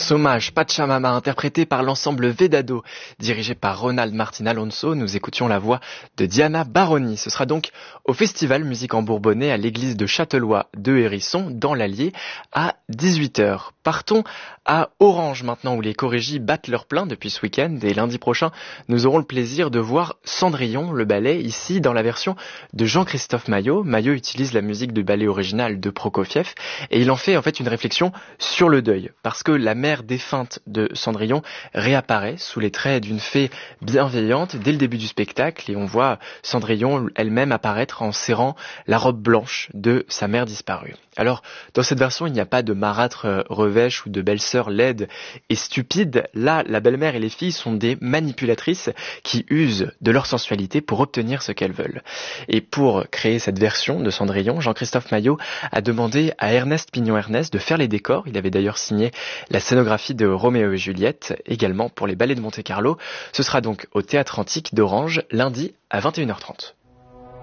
Sommage Pachamama, interprété par l'ensemble Vedado, dirigé par Ronald Martin Alonso. Nous écoutions la voix de Diana Baroni. Ce sera donc au Festival Musique en Bourbonnais à l'église de Châtelois de Hérisson, dans l'Allier, à 18h. Partons à Orange maintenant, où les chorégies battent leur plein depuis ce week-end. Et lundi prochain, nous aurons le plaisir de voir Cendrillon, le ballet, ici dans la version de Jean-Christophe Maillot. Maillot utilise la musique de ballet original de Prokofiev et il en fait une réflexion sur le deuil. Parce que la mère défunte de Cendrillon réapparaît sous les traits d'une fée bienveillante dès le début du spectacle et on voit Cendrillon elle-même apparaître en serrant la robe blanche de sa mère disparue. Alors, dans cette version, il n'y a pas de marâtre revêche ou de belle-sœur laide et stupide. Là, la belle-mère et les filles sont des manipulatrices qui usent de leur sensualité pour obtenir ce qu'elles veulent. Et pour créer cette version de Cendrillon, Jean-Christophe Maillot a demandé à Ernest Pignon-Ernest de faire les décors. Il avait d'ailleurs signé la scénographie de Roméo et Juliette, également pour les ballets de Monte-Carlo. Ce sera donc au Théâtre Antique d'Orange, lundi à 21h30.